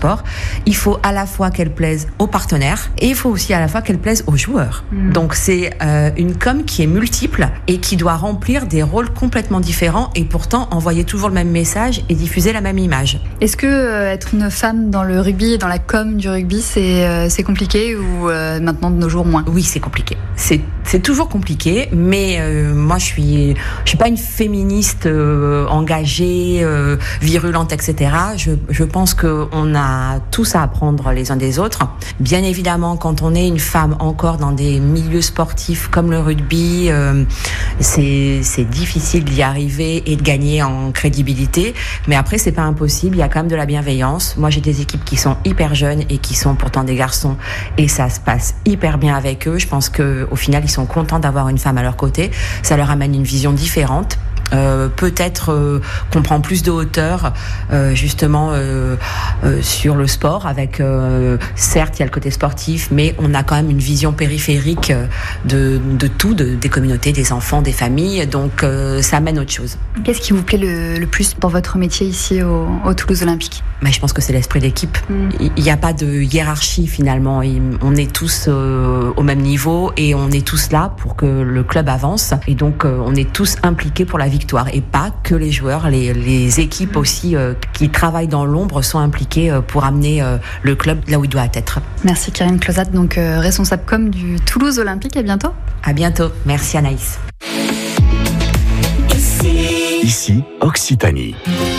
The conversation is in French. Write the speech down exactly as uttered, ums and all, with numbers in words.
sport, il faut à la fois qu'elle plaise aux partenaires et il faut aussi à la fois qu'elle plaise aux joueurs. Mmh. Donc c'est euh, une com qui est multiple et qui doit remplir des rôles complètement différents et pourtant envoyer toujours le même message et diffuser la même image. Est-ce que euh, être une femme dans le rugby et dans la com du rugby, c'est, euh, c'est compliqué ou euh, maintenant de nos jours moins ? Oui, c'est compliqué. C'est, c'est toujours compliqué, mais euh, moi je suis, je suis pas une féministe euh, engagée, euh, virulente, et cetera. Je, je pense qu'on a tous à apprendre les uns des autres. Bien évidemment, quand on est une femme encore dans des milieux sportifs comme le rugby, euh, c'est, c'est difficile d'y arriver et de gagner en crédibilité. Mais après, c'est pas impossible. Il y a quand même de la bienveillance. Moi, j'ai des équipes qui sont hyper jeunes et qui sont pourtant des garçons, et ça se passe hyper bien avec eux. Je pense que au final, ils sont contents d'avoir une femme à leur côté. Ça leur amène une vision différente. Euh, peut-être euh, qu'on prend plus de hauteur euh, justement euh, euh, sur le sport avec euh, certes il y a le côté sportif, mais on a quand même une vision périphérique de, de tout, de, des communautés, des enfants, des familles, donc euh, ça amène autre chose. Qu'est-ce qui vous plaît le, le plus dans votre métier ici au, au Toulouse Olympique ? Mais je pense que c'est l'esprit d'équipe. Mm. Il n'y a pas de hiérarchie finalement. On est tous euh, au même niveau et on est tous là pour que le club avance. Et donc euh, on est tous impliqués pour la victoire. Et pas que les joueurs, les, les équipes mm. aussi euh, qui travaillent dans l'ombre sont impliquées euh, pour amener euh, le club là où il doit être. Merci Karine Closat, donc euh, responsable com du Toulouse Olympique. À bientôt. À bientôt. Merci Anaïs. Ici, Occitanie.